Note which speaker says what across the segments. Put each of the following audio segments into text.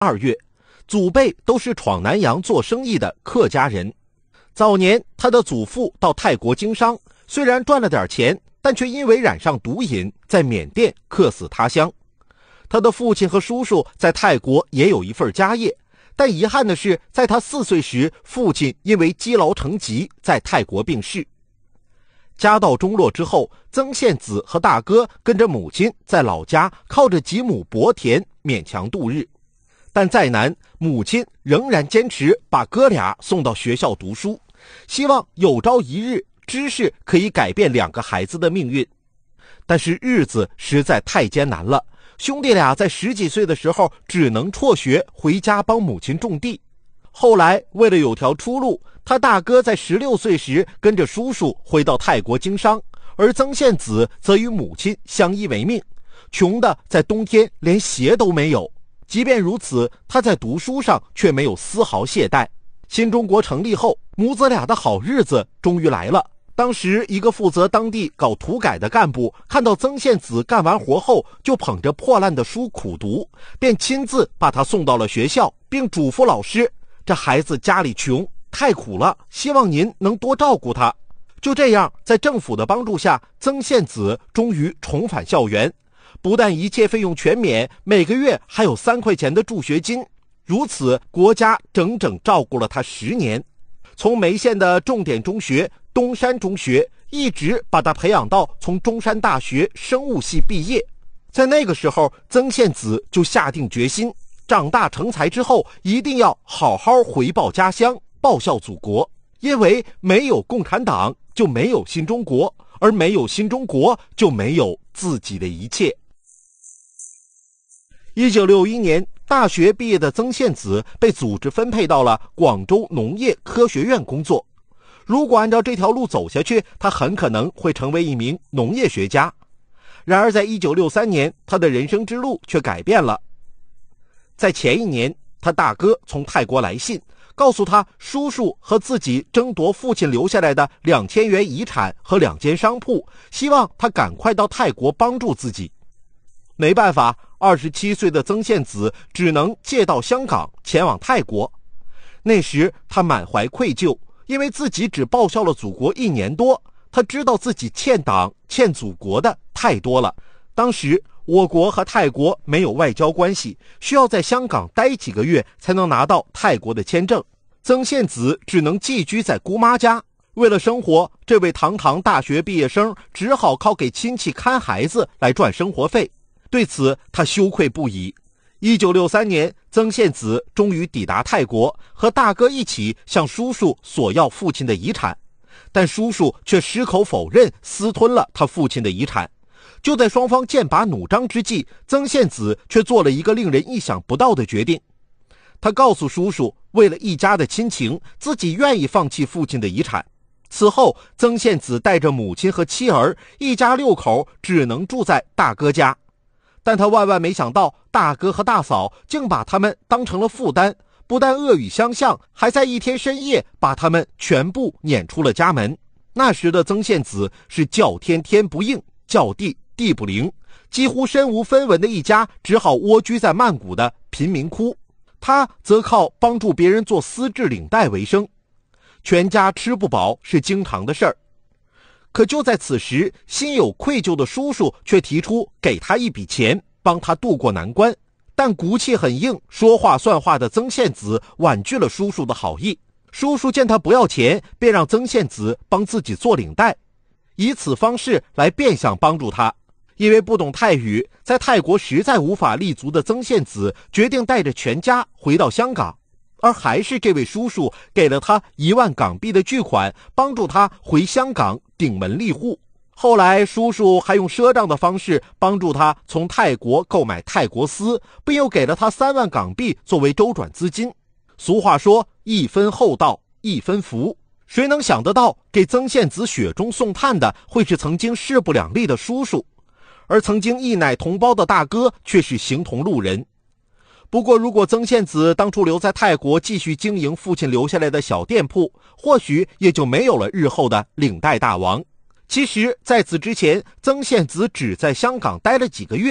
Speaker 1: 2月，祖辈都是闯南洋做生意的客家人。早年他的祖父到泰国经商，虽然赚了点钱，但却因为染上毒瘾，在缅甸客死他乡。他的父亲和叔叔在泰国也有一份家业，但遗憾的是，在他4岁时，父亲因为积劳成疾，在泰国病逝。家道中落之后，曾宪子和大哥跟着母亲在老家靠着几亩薄田勉强度日。但再难，母亲仍然坚持把哥俩送到学校读书，希望有朝一日知识可以改变2个孩子的命运。但是日子实在太艰难了，兄弟俩在10几岁的时候只能辍学回家帮母亲种地。后来为了有条出路，他大哥在16岁时跟着叔叔回到泰国经商，而曾宪子则与母亲相依为命，穷的在冬天连鞋都没有。即便如此，他在读书上却没有丝毫懈怠。新中国成立后，母子俩的好日子终于来了。当时一个负责当地搞土改的干部看到曾宪子干完活后就捧着破烂的书苦读，便亲自把他送到了学校，并嘱咐老师，这孩子家里穷，太苦了，希望您能多照顾他。就这样，在政府的帮助下，曾宪子终于重返校园，不但一切费用全免，每个月还有3块钱的助学金。如此，国家整整照顾了他10年。从梅县的重点中学东山中学，一直把他培养到从中山大学生物系毕业。在那个时候，曾宪子就下定决心，长大成才之后一定要好好回报家乡，报效祖国。因为没有共产党就没有新中国，而没有新中国就没有自己的一切。1961年大学毕业的曾宪子被组织分配到了广州农业科学院工作。如果按照这条路走下去，他很可能会成为一名农业学家。然而在1963年，他的人生之路却改变了。在前一年，他大哥从泰国来信，告诉他叔叔和自己争夺父亲留下来的2000元遗产和2间商铺，希望他赶快到泰国帮助自己。没办法，27岁的曾宪子只能借到香港前往泰国。那时他满怀愧疚，因为自己只报效了祖国1年多，他知道自己欠党欠祖国的太多了。当时我国和泰国没有外交关系，需要在香港待几个月才能拿到泰国的签证。曾宪子只能寄居在姑妈家，为了生活，这位堂堂大学毕业生只好靠给亲戚看孩子来赚生活费。对此他羞愧不已。1963年，曾宪子终于抵达泰国，和大哥一起向叔叔索要父亲的遗产，但叔叔却矢口否认私吞了他父亲的遗产。就在双方剑拔弩张之际，曾宪子却做了一个令人意想不到的决定。他告诉叔叔，为了一家的亲情，自己愿意放弃父亲的遗产。此后，曾宪子带着母亲和妻儿，一家6口只能住在大哥家。但他万万没想到，大哥和大嫂竟把他们当成了负担，不但恶语相向，还在一天深夜把他们全部撵出了家门。那时的曾宪子是叫天天不应，叫地地不灵，几乎身无分文的一家只好蜗居在曼谷的贫民窟。他则靠帮助别人做丝质领带为生，全家吃不饱是经常的事儿。可就在此时，心有愧疚的叔叔却提出给他一笔钱，帮他渡过难关。但骨气很硬，说话算话的曾宪子婉拒了叔叔的好意。叔叔见他不要钱，便让曾宪子帮自己做领带，以此方式来变相帮助他。因为不懂泰语，在泰国实在无法立足的曾宪子决定带着全家回到香港，而还是这位叔叔给了他1万港币的巨款，帮助他回香港顶门立户。后来叔叔还用赊账的方式帮助他从泰国购买泰国丝，并又给了他3万港币作为周转资金。俗话说，一分厚道一分福。谁能想得到，给曾宪子雪中送炭的会是曾经势不两立的叔叔，而曾经一奶同胞的大哥却是形同路人。不过如果曾宪子当初留在泰国继续经营父亲留下来的小店铺，或许也就没有了日后的领带大王。其实在此之前，曾宪子只在香港待了几个月，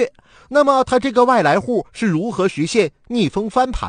Speaker 1: 那么他这个外来户是如何实现逆风翻盘